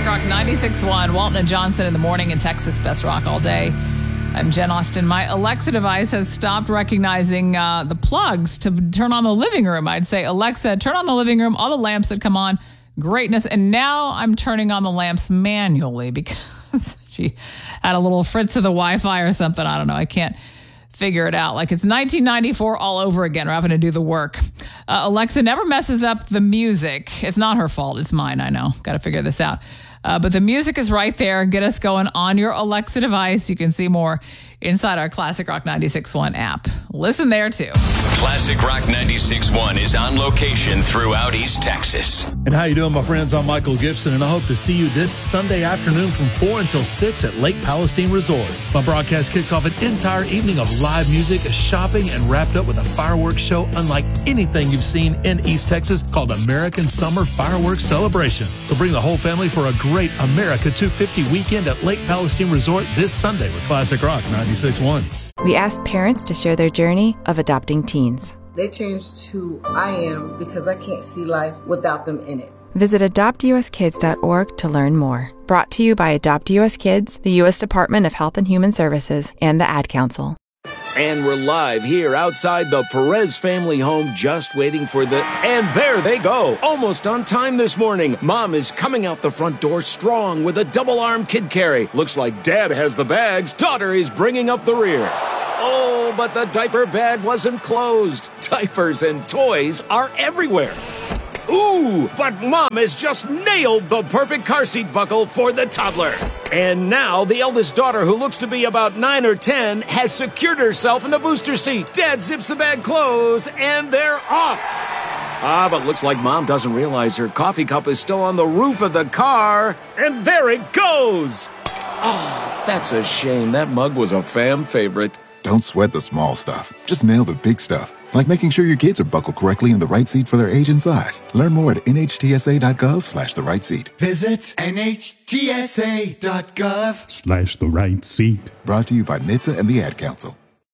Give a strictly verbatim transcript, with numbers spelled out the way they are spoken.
Rock ninety-six point one. Walton and Johnson in the morning in Texas. Best rock all day. I'm Jen Austen. My Alexa device has stopped recognizing uh, the plugs to turn on the living room. I'd say, Alexa, turn on the living room, all the lamps that come on, greatness. And now I'm turning on the lamps manually because she had a little fritz of the Wi-Fi or something. I don't know. I can't figure it out. Like it's nineteen ninety-four all over again. We're having to do the work. Uh, Alexa never messes up the music. It's not her fault. It's mine. I know. Got to figure this out. Uh, but the music is right there. Get us going on your Alexa device. You can see more inside our Classic Rock ninety-six point one app. Listen there, too. Classic Rock ninety-six point one is on location throughout East Texas. And how you doing, my friends? I'm Michael Gibson, and I hope to see you this Sunday afternoon from four until six at Lake Palestine Resort. My broadcast kicks off an entire evening of live music, shopping, and wrapped up with a fireworks show unlike anything you've seen in East Texas called American Summer Fireworks Celebration. So bring the whole family for a great America two fifty weekend at Lake Palestine Resort this Sunday with Classic Rock ninety-six point one. We asked parents to share their journey of adopting teens. They changed who I am because I can't see life without them in it. Visit adopt u s kids dot org to learn more. Brought to you by Adopt U S Kids, the U S Department of Health and Human Services, and the Ad Council. And we're live here outside the Perez family home, just waiting for the... And there they go, almost on time this morning. Mom is coming out the front door strong with a double-arm kid carry. Looks like Dad has the bags. Daughter is bringing up the rear. Oh, but the diaper bag wasn't closed. Diapers and toys are everywhere. Ooh, but Mom has just nailed the perfect car seat buckle for the toddler. And now the eldest daughter, who looks to be about nine or ten, has secured herself in the booster seat. Dad zips the bag closed, and they're off. Ah, but looks like Mom doesn't realize her coffee cup is still on the roof of the car. And there it goes. Oh, that's a shame. That mug was a fam favorite. Don't sweat the small stuff. Just nail the big stuff, like making sure your kids are buckled correctly in the right seat for their age and size. Learn more at N H T S A dot gov slash the right seat. Visit N H T S A dot gov slash the right seat. Brought to you by N H T S A and the Ad Council.